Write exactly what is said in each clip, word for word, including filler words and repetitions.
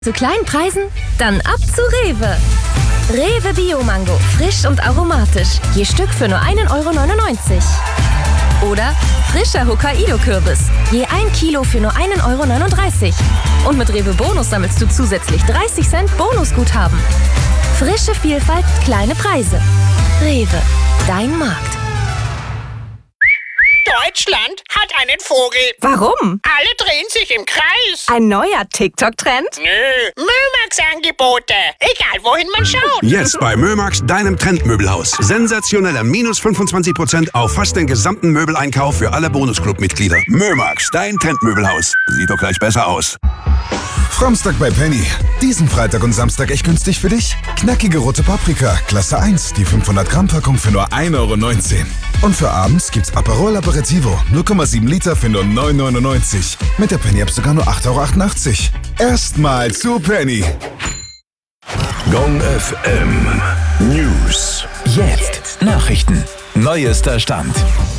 Zu kleinen Preisen? Dann ab zu Rewe. Rewe Bio-Mango, frisch und aromatisch. Je Stück für nur ein Euro neunundneunzig. Oder frischer Hokkaido-Kürbis. Je ein Kilo für nur ein Euro neununddreißig. Und mit Rewe Bonus sammelst du zusätzlich dreißig Cent Bonusguthaben. Frische Vielfalt, kleine Preise. Rewe, dein Markt. Deutschland hat einen Vogel. Warum? Alle drehen sich im Kreis. Ein neuer TikTok-Trend? Nö, Mömax-Angebote. Egal, wohin man schaut. Jetzt bei Mömax, deinem Trendmöbelhaus. Sensationelle minus fünfundzwanzig Prozent auf fast den gesamten Möbeleinkauf für alle Bonusclub-Mitglieder. Mömax, dein Trendmöbelhaus. Sieht doch gleich besser aus. Fromstag bei Penny. Diesen Freitag und Samstag echt günstig für dich? Knackige rote Paprika, Klasse eins, die fünfhundert Gramm Packung für nur ein Euro neunzehn. Und für abends gibt's Aperol Aperitivo, null Komma sieben Liter für nur neun Euro neunundneunzig. Mit der Penny-App sogar nur acht Euro achtundachtzig. Erstmal zu Penny. Gong F M News. Jetzt Nachrichten. Neuester Stand.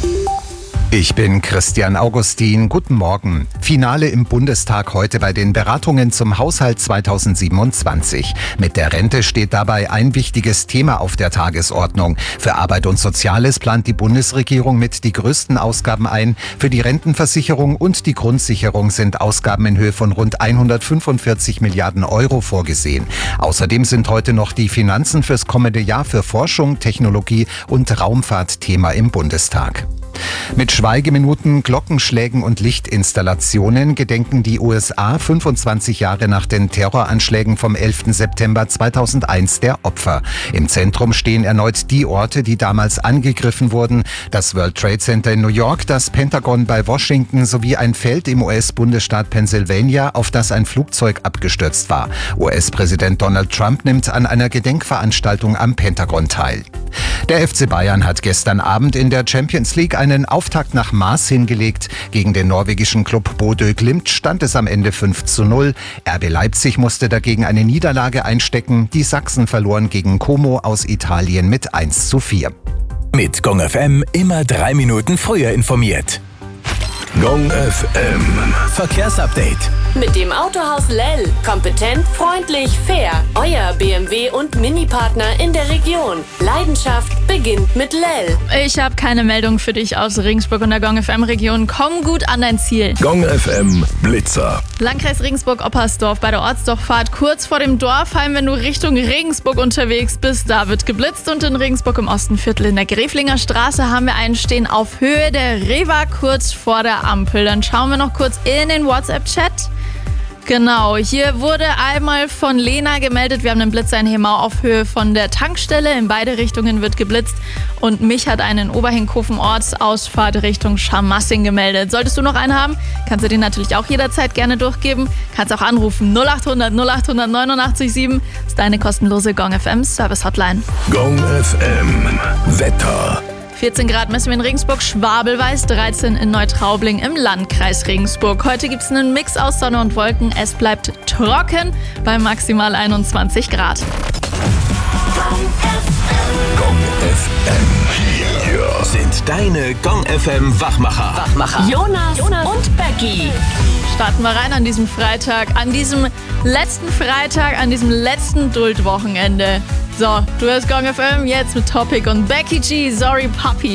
Ich bin Christian Augustin. Guten Morgen. Finale im Bundestag heute bei den Beratungen zum Haushalt zweitausendsiebenundzwanzig. Mit der Rente steht dabei ein wichtiges Thema auf der Tagesordnung. Für Arbeit und Soziales plant die Bundesregierung mit die größten Ausgaben ein. Für die Rentenversicherung und die Grundsicherung sind Ausgaben in Höhe von rund hundertfünfundvierzig Milliarden Euro vorgesehen. Außerdem sind heute noch die Finanzen fürs kommende Jahr für Forschung, Technologie und Raumfahrt Thema im Bundestag. Mit Schweigeminuten, Glockenschlägen und Lichtinstallationen gedenken die U S A fünfundzwanzig Jahre nach den Terroranschlägen vom elften September zweitausendeins der Opfer. Im Zentrum stehen erneut die Orte, die damals angegriffen wurden: das World Trade Center in New York, das Pentagon bei Washington sowie ein Feld im U S-Bundesstaat Pennsylvania, auf das ein Flugzeug abgestürzt war. U S-Präsident Donald Trump nimmt an einer Gedenkveranstaltung am Pentagon teil. Der F C Bayern hat gestern Abend in der Champions League einen Auftakt nach Maß hingelegt. Gegen den norwegischen Club Bodø Glimt stand es am Ende fünf zu null. R B Leipzig musste dagegen eine Niederlage einstecken. Die Sachsen verloren gegen Como aus Italien mit eins zu vier. Mit Gong F M immer drei Minuten früher informiert. Gong F M Verkehrsupdate. Mit dem Autohaus Lell. Kompetent, freundlich, fair. Euer B M W und Mini-Partner in der Region. Leidenschaft beginnt mit Lell. Ich habe keine Meldung für dich aus Regensburg und der Gong F M-Region. Komm gut an dein Ziel. Gong F M Blitzer. Landkreis Regensburg-Oppersdorf bei der Ortsdurchfahrt kurz vor dem Dorfheim, wenn du Richtung Regensburg unterwegs bist. Da wird geblitzt und in Regensburg im Ostenviertel in der Greflinger Straße haben wir einen Stehen auf Höhe der Rewa kurz vor der Ampel. Dann schauen wir noch kurz in den WhatsApp-Chat. Genau, hier wurde einmal von Lena gemeldet, wir haben einen Blitzer in Hemau auf Höhe von der Tankstelle. In beide Richtungen wird geblitzt und mich hat einen Oberhinkhofen Ortsausfahrt Richtung Scharmassing gemeldet. Solltest du noch einen haben, kannst du den natürlich auch jederzeit gerne durchgeben. Kannst auch anrufen null acht hundert null acht hundert neunundachtzig sieben. Das ist deine kostenlose Gong F M Service Hotline. Gong F M Wetter. vierzehn Grad messen wir in Regensburg, Schwabelweiß, dreizehn in Neutraubling im Landkreis Regensburg. Heute gibt es einen Mix aus Sonne und Wolken. Es bleibt trocken bei maximal einundzwanzig Grad. Gong F M. Hier sind deine Gong F M Wachmacher. Wachmacher. Jonas, Jonas und Becky. Starten wir rein an diesem Freitag, an diesem letzten Freitag, an diesem letzten Duldwochenende. So, du hörst Gong F M jetzt mit Topic und Becky G, Sorry Puppy.